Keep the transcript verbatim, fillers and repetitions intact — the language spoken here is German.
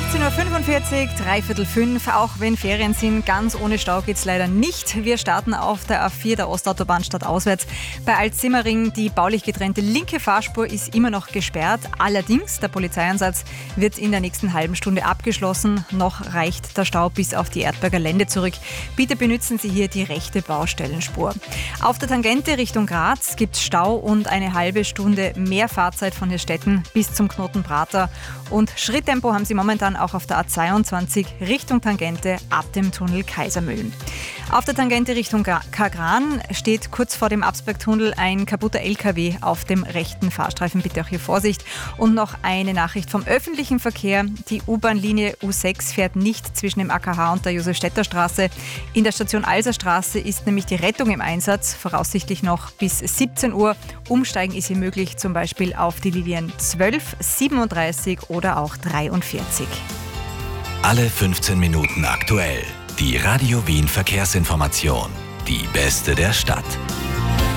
siebzehn Uhr fünfundvierzig, dreiviertel fünf, auch wenn Ferien sind, ganz ohne Stau geht's leider nicht. Wir starten auf der A vier, der Ostautobahn stadtauswärts. Bei Alt-Simmering, die baulich getrennte linke Fahrspur ist immer noch gesperrt. Allerdings, der Polizeieinsatz wird in der nächsten halben Stunde abgeschlossen. Noch reicht der Stau bis auf die Erdberger Lände zurück. Bitte benutzen Sie hier die rechte Baustellenspur. Auf der Tangente Richtung Graz gibt's Stau und eine halbe Stunde mehr Fahrzeit von Hirstetten bis zum Knoten Prater. Und Schritttempo haben Sie momentan auch auf der A zweiundzwanzig Richtung Tangente ab dem Tunnel Kaisermühlen. Auf der Tangente Richtung Kagran steht kurz vor dem Absbergtunnel ein kaputter L K W auf dem rechten Fahrstreifen. Bitte auch hier Vorsicht. Und noch eine Nachricht vom öffentlichen Verkehr. Die U-Bahn-Linie U sechs fährt nicht zwischen dem A K H und der Josef-Städter Straße. In der Station Alserstraße ist nämlich die Rettung im Einsatz, voraussichtlich noch bis siebzehn Uhr. Umsteigen ist hier möglich, zum Beispiel auf die Linien zwölf, siebenunddreißig oder auch dreiundvierzig. Alle fünfzehn Minuten aktuell. Die Radio Wien Verkehrsinformation. Die beste der Stadt.